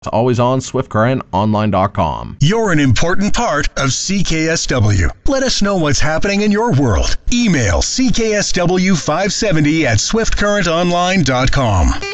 It's always on SwiftCurrentOnline.com. You're an important part of CKSW. Let us know what's happening in your world. Email CKSW570 at SwiftCurrentOnline.com.